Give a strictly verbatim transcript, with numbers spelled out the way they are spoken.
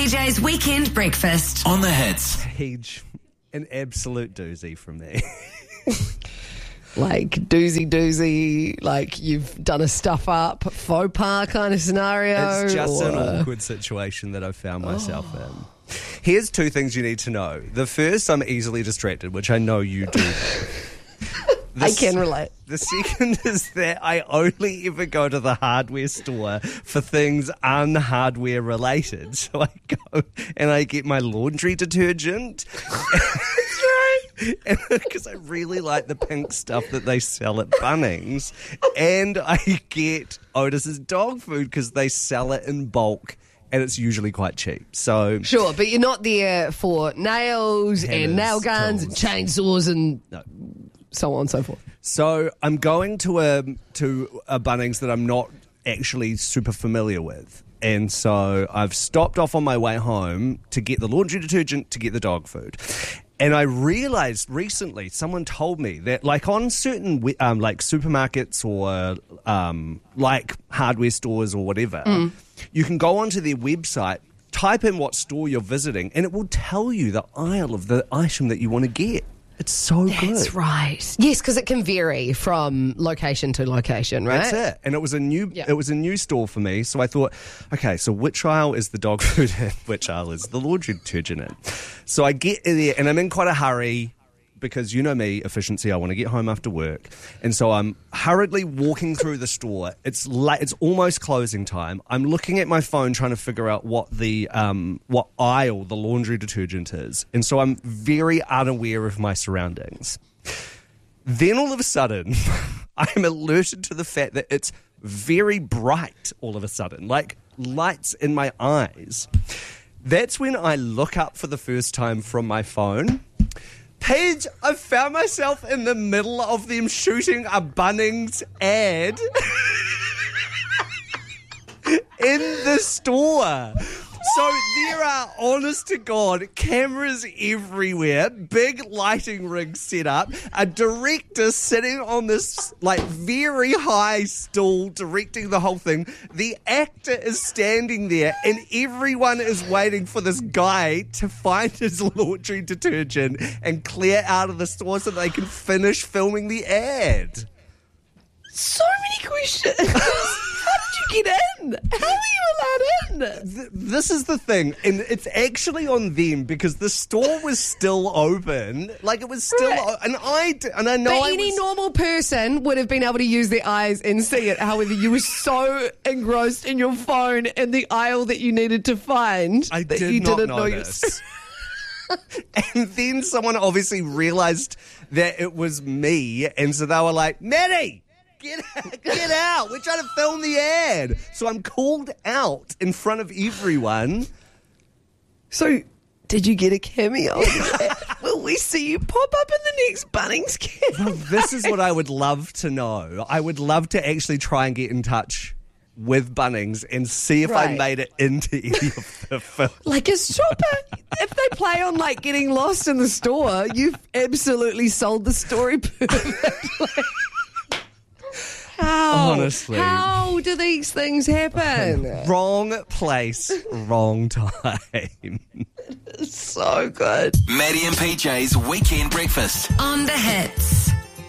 P J's Weekend Breakfast. On the Hits. Page, an absolute doozy from me. Like doozy doozy, like you've done a stuff up faux pas kind of scenario. It's just or... an awkward situation that I've found myself oh. in. Here's two things you need to know. The first, I'm easily distracted, which I know you do. I can relate. The second is that I only ever go to the hardware store for things un-hardware related. So I go and I get my laundry detergent. That's right. Because I really like the pink stuff that they sell at Bunnings. And I get Otis's dog food because they sell it in bulk. And it's usually quite cheap. So sure, but you're not there for nails hammers, and nail guns tools. and chainsaws and no. so on and so forth. So I'm going to a to a Bunnings that I'm not actually super familiar with. And so I've stopped off on my way home to get the laundry detergent, to get the dog food. And I realised recently, someone told me that, like, on certain um, like supermarkets or um, like hardware stores or whatever, mm. you can go onto their website, type in what store you're visiting, and it will tell you the aisle of the item that you want to get. It's so That's good. That's right. Yes, because it can vary from location to location, right? That's it. And it was a new yeah. it was a new store for me. So I thought, okay, so which aisle is the dog food in? Which aisle is the laundry detergent in? So I get there and I'm in quite a hurry because you know me, efficiency, I want to get home after work. And so I'm hurriedly walking through the store. It's late, it's almost closing time. I'm looking at my phone trying to figure out what the um, what aisle the laundry detergent is. And so I'm very unaware of my surroundings. Then all of a sudden, I'm alerted to the fact that it's very bright all of a sudden, like lights in my eyes. That's when I look up for the first time from my phone. Paige, I found myself in the middle of them shooting a Bunnings ad in the store. So there are, honest to God, cameras everywhere, big lighting rigs set up, a director sitting on this, like, very high stool directing the whole thing. The actor is standing there and everyone is waiting for this guy to find his laundry detergent and clear out of the store so they can finish filming the ad. So many questions. How did you get in? How are you allowed in? Th- this is the thing, and it's actually on them because the store was still open. Like, it was still, Right. o- and I d- and I know But I any was, normal person would have been able to use their eyes and see it. However, you were so engrossed in your phone in the aisle that you needed to find I that did you not didn't know you. notice. And then someone obviously realised that it was me, and so they were like, Maddie! Get out, get out. We're trying to film the ad. So I'm called out in front of everyone. So, did you get a cameo? Will we see you pop up in the next Bunnings cameo? Well, this is what I would love to know. I would love to actually try and get in touch with Bunnings and see if I Right. made it into any of the film. Like a shopper, if they play on like getting lost in the store, you've absolutely sold the story perfectly. How? Honestly. How do these things happen? Wrong place, wrong time. So good. Maddie and P J's Weekend Breakfast. On the Hits.